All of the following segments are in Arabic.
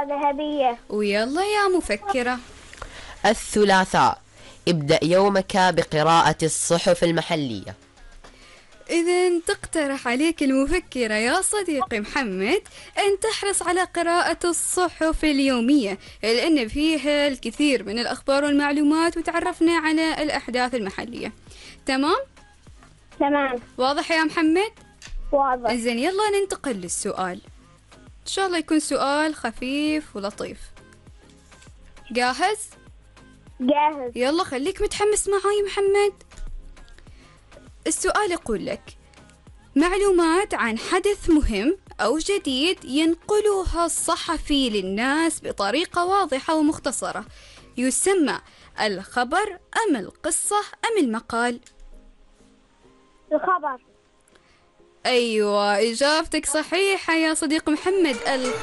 ذهبية. ويلا يا مفكرة. الثلاثاء. ابدأ يومك بقراءة الصحف المحلية. إذن تقترح عليك المفكرة يا صديقي محمد أن تحرص على قراءة الصحف اليومية، لأن فيها الكثير من الأخبار والمعلومات وتعرفنا على الأحداث المحلية. تمام؟ تمام. واضح يا محمد؟ واضح. إذن يلا ننتقل للسؤال، إن شاء الله يكون سؤال خفيف ولطيف. جاهز؟ جاهز. يلا خليك متحمس معاي محمد. السؤال يقول لك: معلومات عن حدث مهم أو جديد ينقلها الصحفي للناس بطريقة واضحة ومختصرة، يسمى الخبر أم القصة أم المقال؟ الخبر. أيوة، إجابتك صحيحة يا صديق محمد.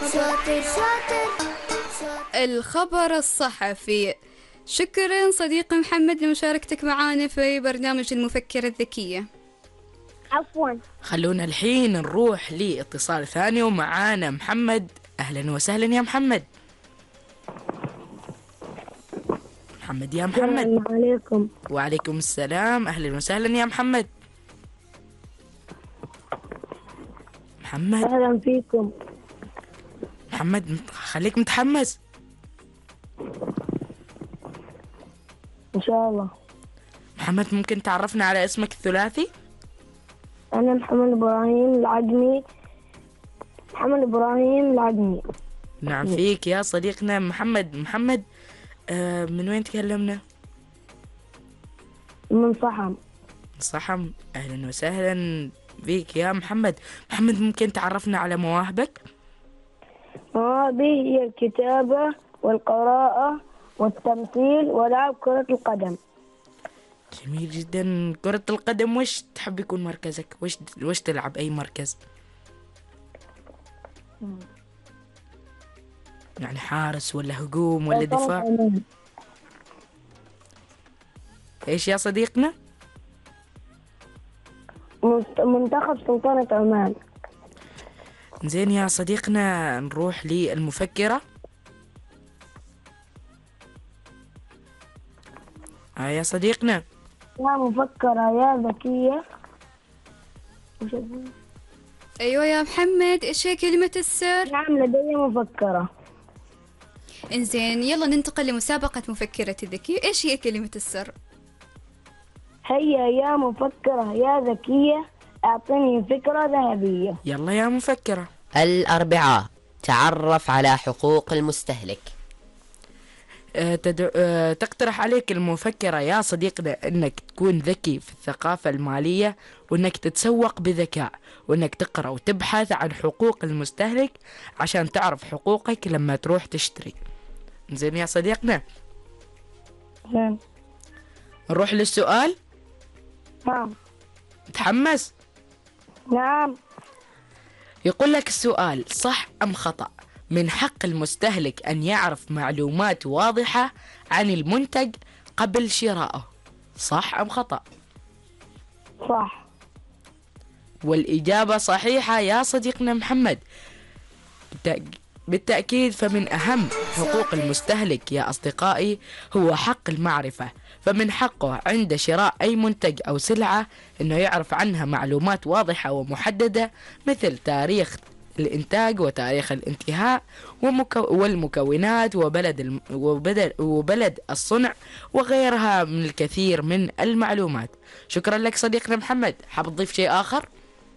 الخبر الصحفي. شكرا صديقي محمد لمشاركتك معنا في برنامج المفكرة الذكية. عفوا. خلونا الحين نروح لاتصال ثاني ومعانا محمد. أهلا وسهلا يا محمد. محمد يا محمد. السلام عليكم. وعليكم السلام، أهلا وسهلا يا محمد. محمد. أهلا فيكم. محمد خليك متحمس إن شاء الله. محمد، ممكن تعرفنا على اسمك الثلاثي؟ أنا محمد إبراهيم العجمي. محمد إبراهيم العجمي. نعم فيك يا صديقنا محمد. محمد من وين تكلمنا؟ من صحم. صحم. أهلا وسهلا بيك يا محمد. محمد ممكن تعرفنا على مواهبك؟ مواهبي هي الكتابة والقراءة والتمثيل ولعب كرة القدم. جميل جدا. كرة القدم وش تحب يكون مركزك؟ وش تلعب أي مركز؟ يعني حارس ولا هجوم ولا دفاع؟ ايش يا صديقنا؟ منتخب سلطنة عمان. زين يا صديقنا، نروح للمفكرة. يا صديقنا. يا مفكرة يا ذكية. أيوة يا محمد، إيش هي كلمة السر؟ نعم لدي مفكرة. إنزين يلا ننتقل لمسابقة مفكرة الذكية. إيش هي كلمة السر؟ هيا يا مفكرة يا ذكية، أعطني فكرة ذهبية. يلا يا مفكرة. الأربعاء. تعرف على حقوق المستهلك. تقترح عليك المفكرة يا صديقنا أنك تكون ذكي في الثقافة المالية، وأنك تتسوق بذكاء، وأنك تقرأ وتبحث عن حقوق المستهلك عشان تعرف حقوقك لما تروح تشتري. زين يا صديقنا. نعم. نروح للسؤال. نعم. متحمس؟ نعم. يقول لك السؤال: صح أم خطأ؟ من حق المستهلك أن يعرف معلومات واضحة عن المنتج قبل شرائه، صح أم خطأ؟ صح. والإجابة صحيحة يا صديقنا محمد. بالتأكيد، فمن أهم حقوق المستهلك يا أصدقائي هو حق المعرفة، فمن حقه عند شراء أي منتج أو سلعة أنه يعرف عنها معلومات واضحة ومحددة، مثل تاريخ الإنتاج وتاريخ الانتهاء والمكونات وبلد الصنع وغيرها من الكثير من المعلومات. شكرا لك صديقنا محمد. حاب تضيف شيء آخر؟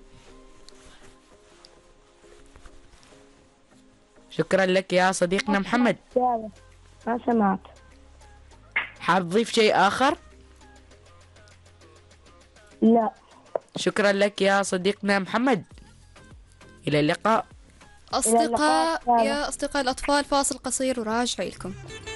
شكرا لك يا صديقنا محمد. ما سمعت. حاب تضيف شيء آخر؟ لا. شكرا لك يا صديقنا محمد. إلى اللقاء. يا أصدقاء الأطفال، فاصل قصير وراجع لكم.